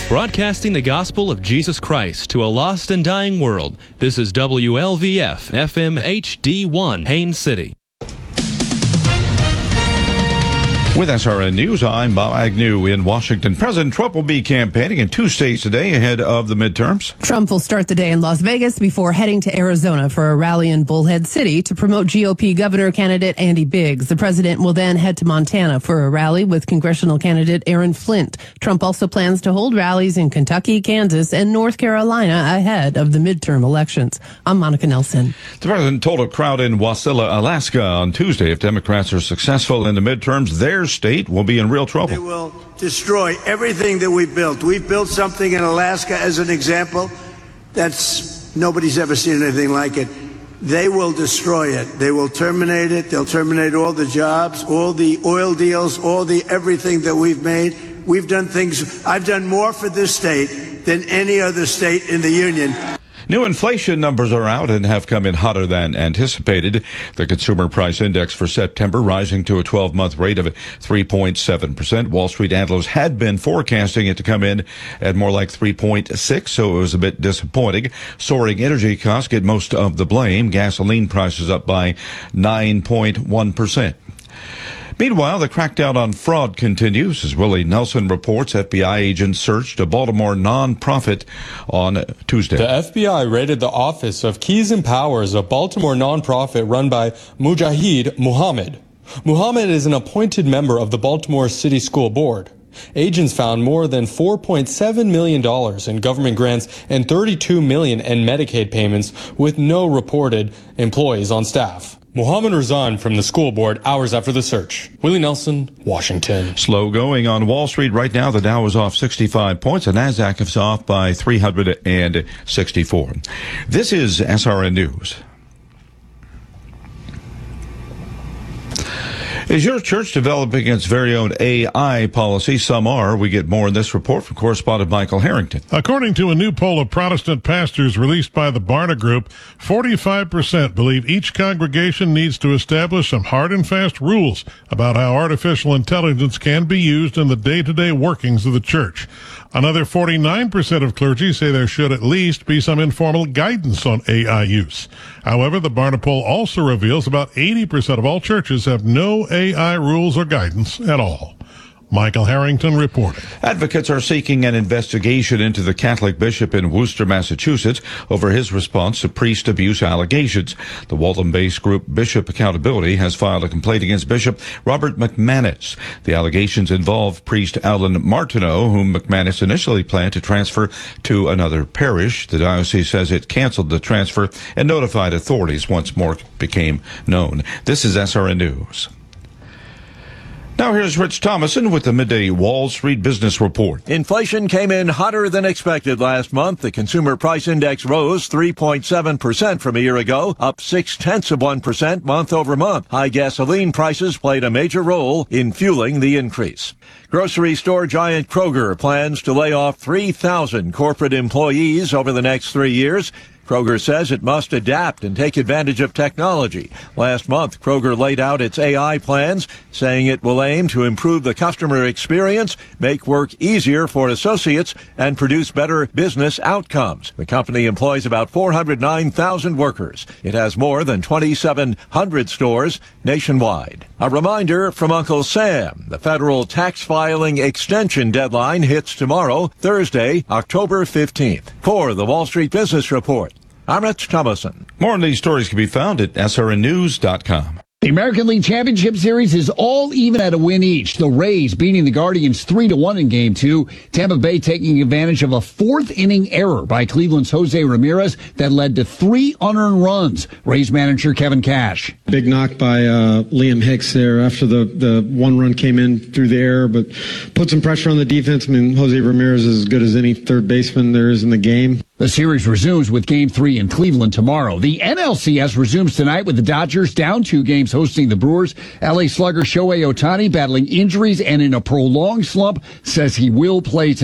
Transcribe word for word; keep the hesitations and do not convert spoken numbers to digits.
Broadcasting the gospel of Jesus Christ to a lost and dying world, this is W L V F F M H D one, Haines City. With S R N News, I'm Bob Agnew in Washington. President Trump will be campaigning in two states today ahead of the midterms. Trump will start the day in Las Vegas before heading to Arizona for a rally in Bullhead City to promote G O P governor candidate Andy Biggs. The president will then head to Montana for a rally with congressional candidate Aaron Flint. Trump also plans to hold rallies in Kentucky, Kansas, and North Carolina ahead of the midterm elections. I'm Monica Nelson. The president told a crowd in Wasilla, Alaska on Tuesday if Democrats are successful in the midterms, their state will be in real trouble. They will destroy everything that we've built. We've built something in Alaska, as an example, that's nobody's ever seen anything like it. They will destroy it. They will terminate it. They'll terminate all the jobs, all the oil deals, all the everything that we've made. We've done things. I've done more for this state than any other state in the union. New inflation numbers are out and have come in hotter than anticipated. The consumer price index for September rising to a twelve-month rate of three point seven percent. Wall Street analysts had been forecasting it to come in at more like three point six, so it was a bit disappointing. Soaring energy costs get most of the blame. Gasoline prices up by nine point one percent. Meanwhile, the crackdown on fraud continues. As Willie Nelson reports, F B I agents searched a Baltimore nonprofit on Tuesday. The F B I raided the office of Keys and Powers, a Baltimore nonprofit run by Mujahid Muhammad. Muhammad is an appointed member of the Baltimore City School Board. Agents found more than four point seven million dollars in government grants and thirty-two million dollars in Medicaid payments with no reported employees on staff. Muhammad resigned from the school board hours after the search. Willie Nelson, Washington. Slow going on Wall Street right now. The Dow is off sixty-five points. The Nasdaq is off by three hundred sixty-four. This is S R N News. Is your church developing its very own A I policy? Some are. We get more in this report from correspondent Michael Harrington. According to a new poll of Protestant pastors released by the Barna Group, forty-five percent believe each congregation needs to establish some hard and fast rules about how artificial intelligence can be used in the day-to-day workings of the church. Another forty-nine percent of clergy say there should at least be some informal guidance on A I use. However, the Barna poll also reveals about eighty percent of all churches have no A I rules or guidance at all. Michael Harrington reporting. Advocates are seeking an investigation into the Catholic bishop in Worcester, Massachusetts, over his response to priest abuse allegations. The Waltham-based group Bishop Accountability has filed a complaint against Bishop Robert McManus. The allegations involve priest Alan Martineau, whom McManus initially planned to transfer to another parish. The diocese says it canceled the transfer and notified authorities once more became known. This is S R N News. Now here's Rich Thomason with the midday Wall Street Business Report. Inflation came in hotter than expected last month. The consumer price index rose three point seven percent from a year ago, up six tenths of one percent month over month. High gasoline prices played a major role in fueling the increase. Grocery store giant Kroger plans to lay off three thousand corporate employees over the next three years. Kroger says it must adapt and take advantage of technology. Last month, Kroger laid out its A I plans, saying it will aim to improve the customer experience, make work easier for associates, and produce better business outcomes. The company employs about four hundred nine thousand workers. It has more than twenty-seven hundred stores nationwide. A reminder from Uncle Sam. The federal tax filing extension deadline hits tomorrow, Thursday, October fifteenth. For the Wall Street Business Report, I'm Rich Thomason. More on these stories can be found at S R N news dot com. The American League Championship Series is all even at a win each. The Rays beating the Guardians three to one in Game two. Tampa Bay taking advantage of a fourth inning error by Cleveland's Jose Ramirez that led to three unearned runs. Rays manager Kevin Cash. Big knock by uh, Liam Hicks there after the, the one run came in through the air, but put some pressure on the defense. I mean, Jose Ramirez is as good as any third baseman there is in the game. The series resumes with Game three in Cleveland tomorrow. The N L C S resumes tonight with the Dodgers down two games hosting the Brewers. L A slugger Shohei Ohtani battling injuries and in a prolonged slump says he will play tonight.